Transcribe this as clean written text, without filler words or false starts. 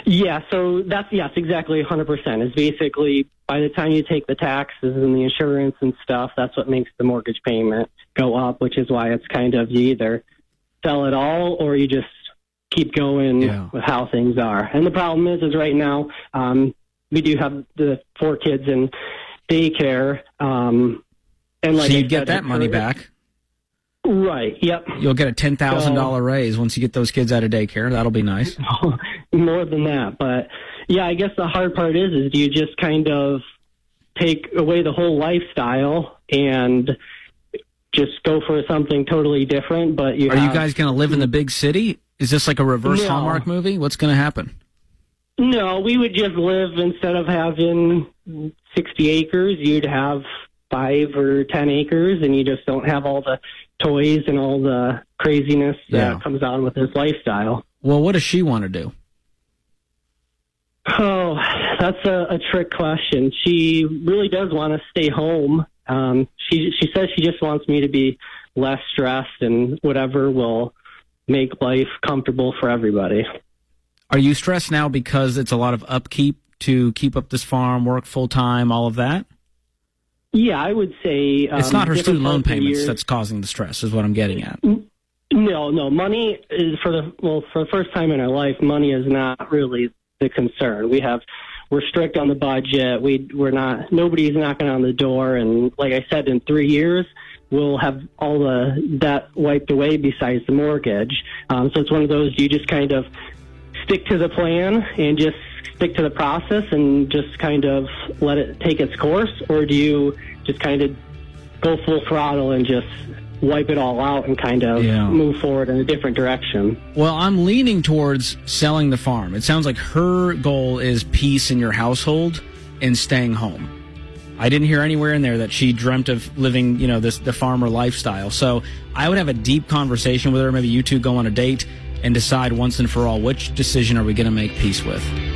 Yeah, so yes, exactly 100%. Is basically by the time you take the taxes and the insurance and stuff, that's what makes the mortgage payment go up, which is why it's kind of you either sell it all or you just keep going with how things are. And the problem is right now, we do have the 4 kids in daycare. And like so you get that money back. Right, yep. You'll get a $10,000 raise once you get those kids out of daycare. That'll be nice. More than that. But, yeah, I guess the hard part is do you just kind of take away the whole lifestyle and just go for something totally different? But you guys going to live in the big city? Is this like a reverse Hallmark movie? What's going to happen? No, we would just live, instead of having 60 acres, you'd have 5 or 10 acres, and you just don't have all the toys and all the craziness that comes on with this lifestyle. Well, what does she want to do? Oh, that's a trick question. She really does want to stay home. She says she just wants me to be less stressed and whatever will make life comfortable for everybody. Are you stressed now because it's a lot of upkeep to keep up this farm, work full-time, all of that? Yeah, I would say... it's not her student loan payments that's causing the stress, is what I'm getting at. No. Money is, for the first time in our life, money is not really the concern. We're strict on the budget. Nobody's knocking on the door. And like I said, in 3 years, we'll have all the debt wiped away besides the mortgage. So it's one of those, you just kind of stick to the plan and just stick to the process and just kind of let it take its course, or do you just kind of go full throttle and just wipe it all out and kind of move forward in a different direction? Well, I'm leaning towards selling the farm. It sounds like her goal is peace in your household and staying home. I didn't hear anywhere in there that she dreamt of living, the farmer lifestyle. So I would have a deep conversation with her. Maybe you two go on a date and decide once and for all, which decision are we going to make peace with?